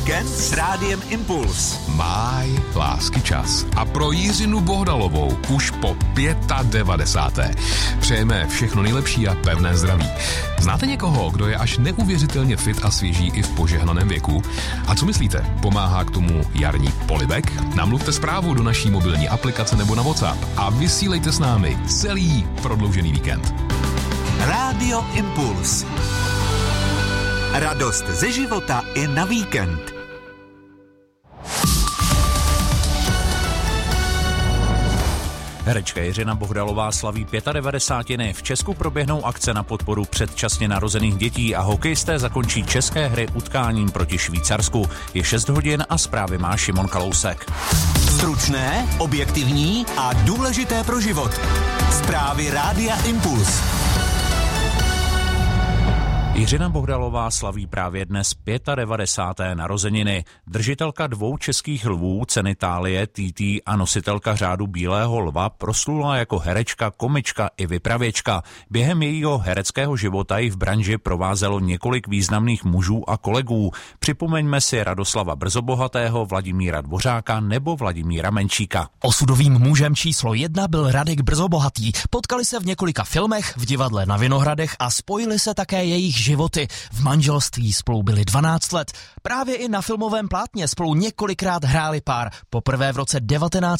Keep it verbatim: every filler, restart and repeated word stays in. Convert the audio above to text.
Víkend s Rádiem Impuls. Máj lásky čas. A pro Jiřinu Bohdalovou už po devadesáté páté přejeme všechno nejlepší a pevné zdraví. Znáte někoho, kdo je až neuvěřitelně fit a svěží i v požehnaném věku? A co myslíte? Pomáhá k tomu jarní polibek? Namluvte zprávu do naší mobilní aplikace nebo na WhatsApp a vysílejte s námi celý prodloužený víkend. Rádio Impuls. Radost ze života i na víkend. Herečka Jiřina Bohdalová slaví devadesátiny. V Česku proběhnou akce na podporu předčasně narozených dětí a hokejisté zakončí české hry utkáním proti Švýcarsku. Je šest hodin a zprávy má Šimon Kalousek. Stručné, objektivní a důležité pro život. Zprávy Rádia Impuls. Jiřina Bohdalová slaví právě dnes devadesáté páté narozeniny. Držitelka dvou českých lvů, ceny Thálie T T a nositelka řádu Bílého lva proslula jako herečka, komička i vypravěčka. Během jejího hereckého života ji v branži provázelo několik významných mužů a kolegů. Připomeňme si Radoslava Brzobohatého, Vladimíra Dvořáka nebo Vladimíra Menšíka. Osudovým mužem číslo jedna byl Radek Brzobohatý. Potkali se v několika filmech, v divadle na Vinohradech a spojili se také jejich životy. V manželství spolu byli dvanáct let. Právě i na filmovém plátně spolu několikrát hráli pár. Poprvé v roce devatenáct